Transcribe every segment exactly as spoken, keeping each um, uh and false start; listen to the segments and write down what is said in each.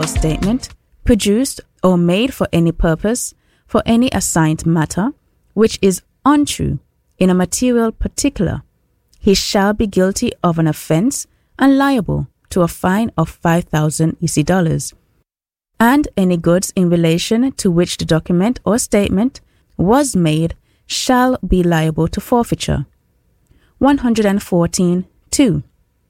statement produced or made for any purpose for any assigned matter which is untrue in a material particular, he shall be guilty of an offence and liable to a fine of five thousand E C dollars, and any goods in relation to which the document or statement was made shall be liable to forfeiture. one hundred fourteen point two.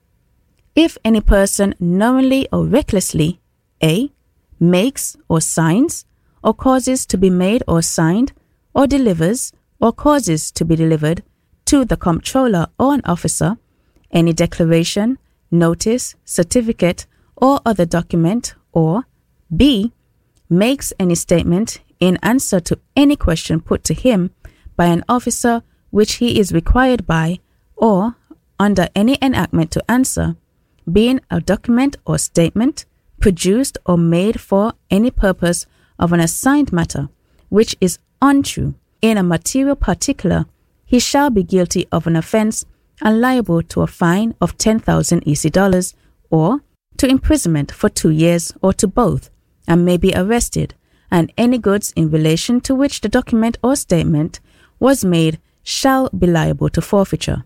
If any person knowingly or recklessly A. makes or signs or causes to be made or signed or delivers or causes to be delivered to the comptroller or an officer any declaration, notice, certificate, or other document, or B. makes any statement in answer to any question put to him by an officer which he is required by or under any enactment to answer, being a document or statement produced or made for any purpose of an assigned matter which is untrue in a material particular, he shall be guilty of an offence and liable to a fine of ten thousand E C dollars or to imprisonment for two years or to both, and may be arrested, and any goods in relation to which the document or statement was made shall be liable to forfeiture.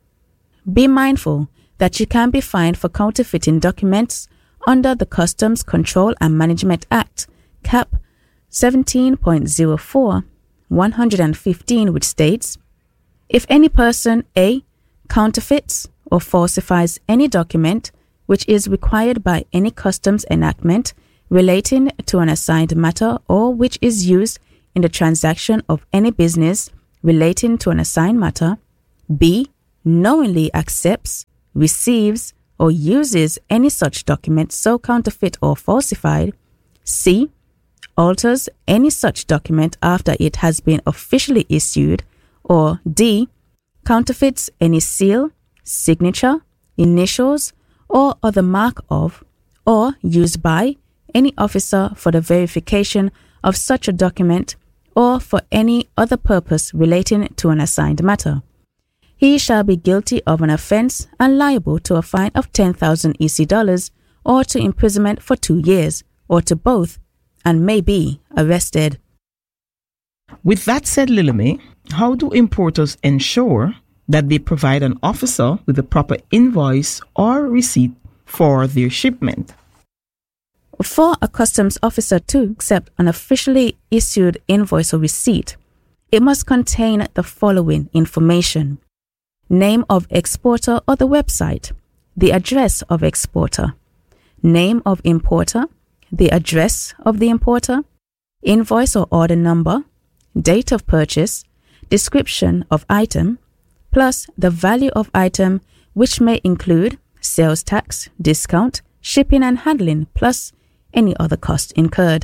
Be mindful that you can be fined for counterfeiting documents under the Customs Control and Management Act, Cap seventeen point oh four, one hundred fifteen, which states, if any person A. counterfeits or falsifies any document which is required by any customs enactment relating to an assigned matter or which is used in the transaction of any business relating to an assigned matter, B. knowingly accepts, receives, or uses any such document so counterfeit or falsified, C. alters any such document after it has been officially issued, or D. counterfeits any seal, signature, initials, or other mark of, or used by, any officer for the verification of such a document or for any other purpose relating to an assigned matter. He shall be guilty of an offence and liable to a fine of ten thousand E C dollars or to imprisonment for two years or to both, and may be arrested. With that said, Lilame, how do importers ensure that they provide an officer with the proper invoice or receipt for their shipment? For a customs officer to accept an officially issued invoice or receipt, it must contain the following information: name of exporter or the website, the address of exporter, name of importer, the address of the importer, invoice or order number, date of purchase, description of item, plus the value of item, which may include sales tax, discount, shipping and handling, plus any other cost incurred.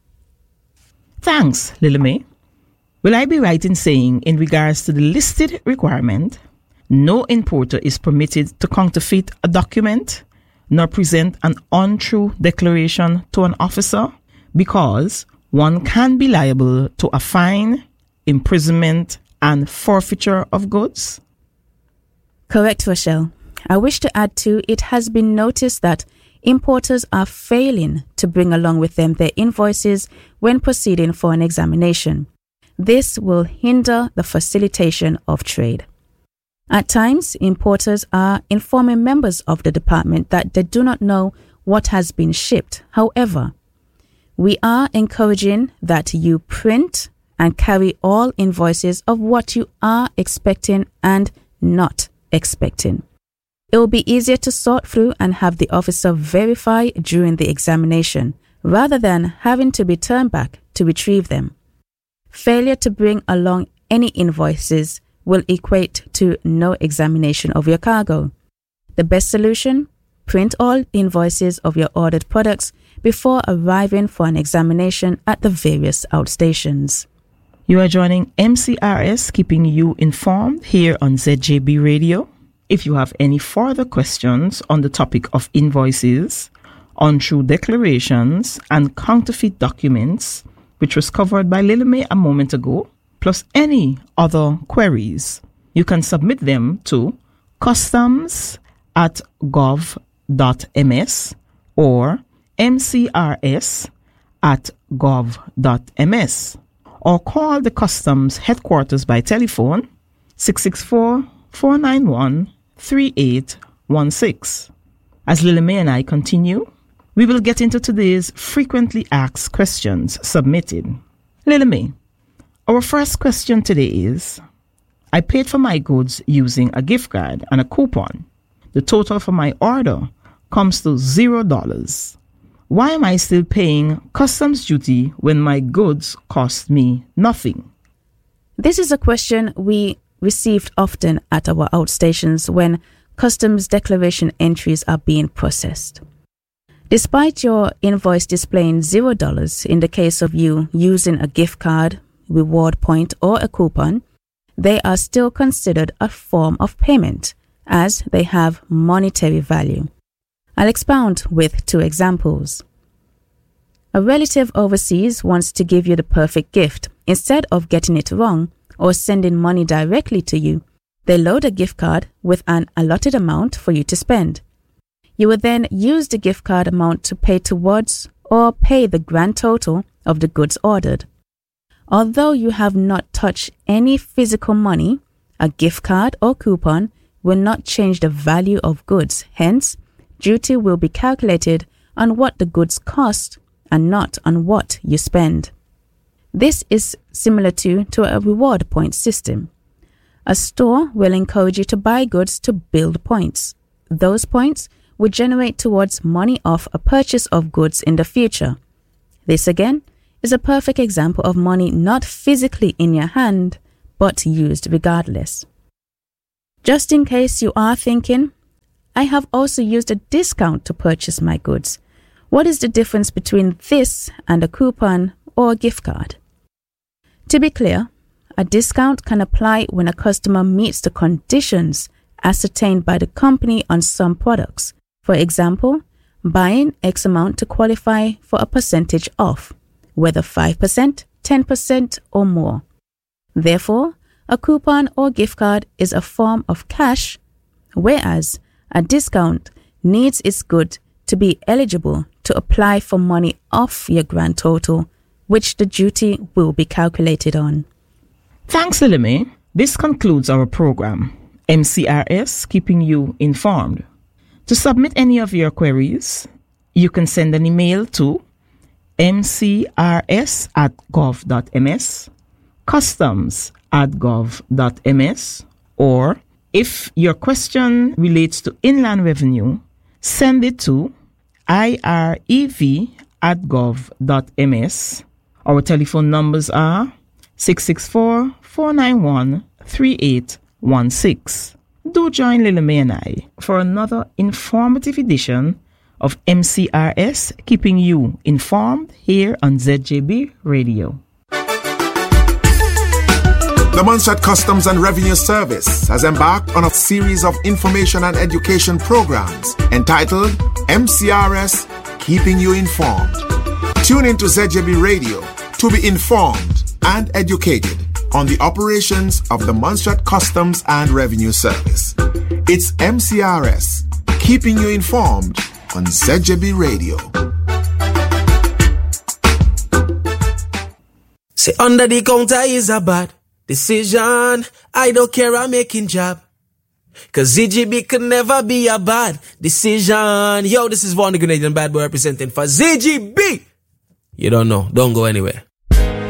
Thanks, Lilame. Will I be right in saying, in regards to the listed requirement, no importer is permitted to counterfeit a document nor present an untrue declaration to an officer, because one can be liable to a fine, imprisonment, and forfeiture of goods? Correct, Rochelle. I wish to add too, it has been noticed that importers are failing to bring along with them their invoices when proceeding for an examination. This will hinder the facilitation of trade. At times, importers are informing members of the department that they do not know what has been shipped. However, we are encouraging that you print and carry all invoices of what you are expecting and not expecting. It will be easier to sort through and have the officer verify during the examination, rather than having to be turned back to retrieve them. Failure to bring along any invoices will equate to no examination of your cargo. The best solution? Print all invoices of your ordered products before arriving for an examination at the various outstations. You are joining M C R S, keeping you informed here on Z J B Radio. If you have any further questions on the topic of invoices, untrue declarations, and counterfeit documents, which was covered by Lilame a moment ago, plus any other queries, you can submit them to customs at gov dot m s or m c r s at gov dot m s or call the Customs headquarters by telephone six six four, four nine one, three eight one six. As Lily May and I continue, we will get into today's frequently asked questions submitted. Lily May, our first question today is, I paid for my goods using a gift card and a coupon. The total for my order comes to zero dollars. Why am I still paying customs duty when my goods cost me nothing? This is a question we received often at our outstations when customs declaration entries are being processed. Despite your invoice displaying zero dollars in the case of you using a gift card, reward point, or a coupon, they are still considered a form of payment as they have monetary value. I'll expound with two examples. A relative overseas wants to give you the perfect gift. Instead of getting it wrong or sending money directly to you, they load a gift card with an allotted amount for you to spend. You will then use the gift card amount to pay towards or pay the grand total of the goods ordered. Although you have not touched any physical money, a gift card or coupon will not change the value of goods. Hence, duty will be calculated on what the goods cost and not on what you spend. This is similar to, to a reward point system. A store will encourage you to buy goods to build points. Those points will generate towards money off a purchase of goods in the future. This again is a perfect example of money not physically in your hand, but used regardless. Just in case you are thinking, I have also used a discount to purchase my goods. What is the difference between this and a coupon or a gift card? To be clear, a discount can apply when a customer meets the conditions ascertained by the company on some products. For example, buying X amount to qualify for a percentage off, whether five percent, ten percent, or more. Therefore, a coupon or gift card is a form of cash, whereas a discount needs its good to be eligible to apply for money off your grand total, which the duty will be calculated on. Thanks, Lily May. This concludes our program, M C R S Keeping You Informed. To submit any of your queries, you can send an email to m c r s at gov dot m s, customs at gov dot m s, or if your question relates to inland revenue, send it to I R E V at gov dot m s. Our telephone numbers are six six four, four nine one, three eight one six. Do join Lily May and I for another informative edition of M C R S Keeping You Informed here on Z J B Radio. The Montserrat Customs and Revenue Service has embarked on a series of information and education programs entitled M C R S Keeping You Informed. Tune into Z J B Radio to be informed and educated on the operations of the Montserrat Customs and Revenue Service. It's M C R S Keeping You Informed on Z J B Radio. Say under the counter is a bad decision. I don't care, I'm making job. Cause Z G B could never be a bad decision. Yo, this is Vaughn the Grenadian Bad Boy representing for Z G B. You don't know, don't go anywhere.